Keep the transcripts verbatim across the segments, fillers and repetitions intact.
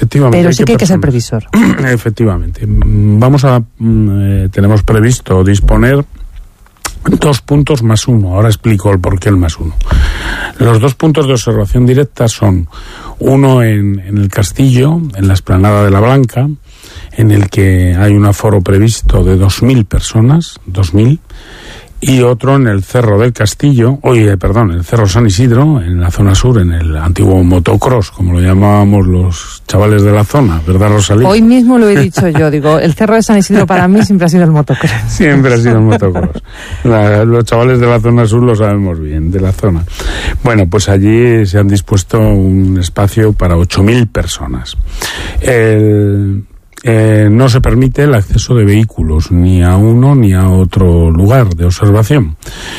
efectivamente. Pero sí que hay que ser personas. previsor. Efectivamente. Vamos a, eh, tenemos previsto disponer dos puntos más uno. Ahora explico el porqué el más uno. Los dos puntos de observación directa son uno en, en el Castillo, en la explanada de la Blanca, en el que hay un aforo previsto de dos mil personas, dos mil, y otro en el Cerro del Castillo, oye, perdón, el Cerro San Isidro, en la zona sur, en el antiguo motocross, como lo llamábamos los chavales de la zona, ¿verdad, Rosalía? Hoy mismo lo he dicho yo, digo, el Cerro de San Isidro para mí siempre ha sido el motocross. Siempre ha sido el motocross. La, los chavales de la zona sur lo sabemos bien, de la zona. Bueno, pues allí se han dispuesto un espacio para ocho mil personas. El... Eh, no se permite el acceso de vehículos ni a uno ni a otro lugar de observación,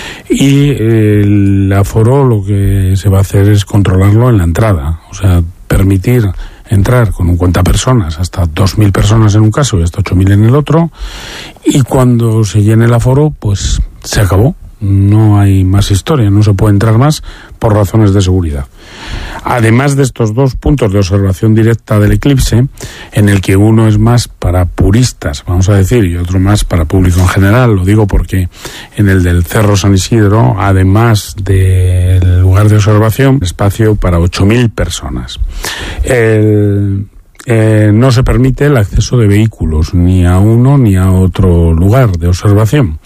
y eh, el aforo lo que se va a hacer es controlarlo en la entrada, o sea, permitir entrar con un cuentapersonas hasta dos mil personas en un caso y hasta ocho mil en el otro, y cuando se llene el aforo pues se acabó. No hay más historia, no se puede entrar más por razones de seguridad. Además de estos dos puntos de observación directa del eclipse, en el que uno es más para puristas, vamos a decir, y otro más para público en general, lo digo porque en el del Cerro San Isidro, además del lugar de observación, espacio para ocho mil personas. El... Eh, no se permite el acceso de vehículos ni a uno ni a otro lugar de observación,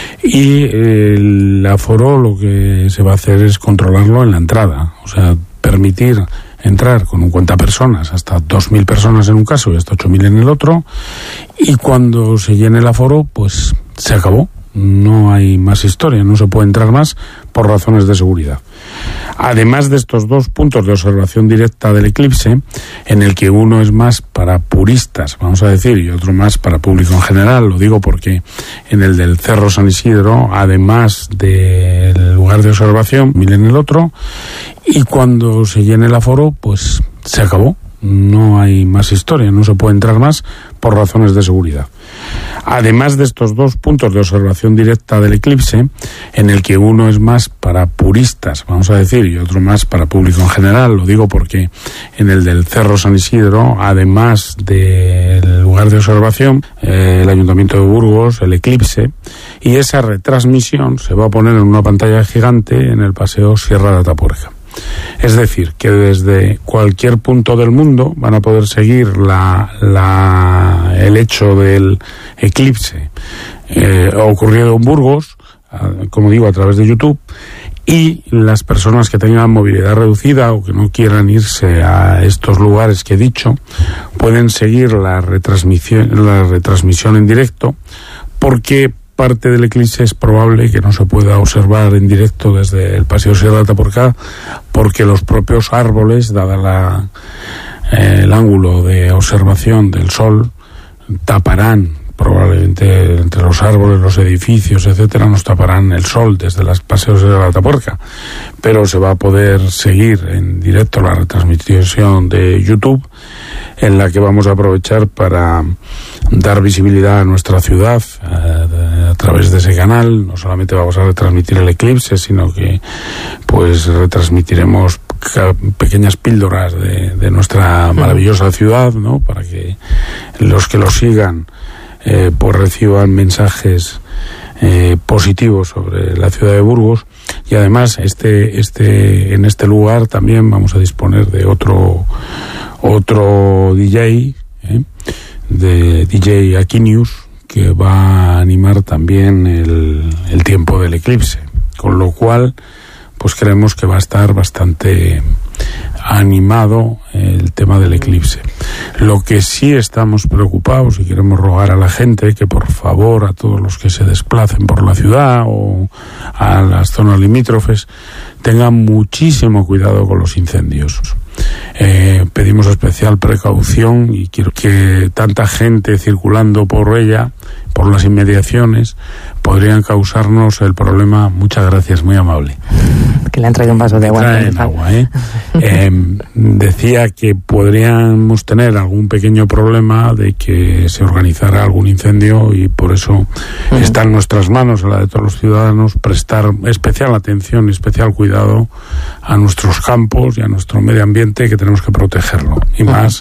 y eh, el aforo lo que se va a hacer es controlarlo en la entrada, o sea, permitir entrar con un cuentapersonas hasta dos mil personas en un caso y hasta ocho mil en el otro, y cuando se llene el aforo pues se acabó. No hay más historia, no se puede entrar más por razones de seguridad. Además de estos dos puntos de observación directa del eclipse, en el que uno es más para puristas, vamos a decir, y otro más para público en general, lo digo porque en el del Cerro San Isidro, además del lugar de observación, mil en el otro, y cuando se llene el aforo, pues se acabó. No hay más historia, no se puede entrar más por razones de seguridad. Además de estos dos puntos de observación directa del eclipse, en el que uno es más para puristas, vamos a decir, y otro más para público en general, lo digo porque en el del Cerro San Isidro, además del lugar de observación, eh, el Ayuntamiento de Burgos, el eclipse, y esa retransmisión se va a poner en una pantalla gigante en el Paseo Sierra de Atapuerca. Es decir, que desde cualquier punto del mundo van a poder seguir la, la, el hecho del eclipse eh, ocurrido en Burgos, como digo, a través de YouTube, y las personas que tengan movilidad reducida o que no quieran irse a estos lugares que he dicho, pueden seguir la retransmisión, la retransmisión en directo, porque parte del eclipse es probable que no se pueda observar en directo desde el Paseo Sierra de Atapuerca, porque los propios árboles, dada la, eh, el ángulo de observación del sol, taparán probablemente entre los árboles, los edificios, etcétera, nos taparán el sol desde los Paseos de la Atapuerca, pero se va a poder seguir en directo la retransmisión de YouTube, en la que vamos a aprovechar para dar visibilidad a nuestra ciudad a, a través de ese canal. No solamente vamos a retransmitir el eclipse, sino que pues retransmitiremos pequeñas píldoras de, de nuestra maravillosa ciudad, ¿no? Para que los que lo sigan eh, pues reciban mensajes eh, positivos sobre la ciudad de Burgos. Y además este este en este lugar también vamos a disponer de otro otro D J, ¿eh? de D J Aquinius, que va a animar también el, el tiempo del eclipse, con lo cual pues creemos que va a estar bastante animado el tema del eclipse. Lo que sí estamos preocupados y queremos rogar a la gente que por favor, a todos los que se desplacen por la ciudad o a las zonas limítrofes, tengan muchísimo cuidado con los incendios. Eh, pedimos especial precaución y quiero que tanta gente circulando por ella, por las inmediaciones, podrían causarnos el problema. Muchas gracias, muy amable. Que le han traído un vaso de agua. Traen agua, ¿eh? eh, decía que podríamos tener algún pequeño problema de que se organizara algún incendio, y por eso uh-huh. está en nuestras manos, en la de todos los ciudadanos, prestar especial atención y especial cuidado a nuestros campos y a nuestro medio ambiente, que tenemos que protegerlo, y uh-huh. más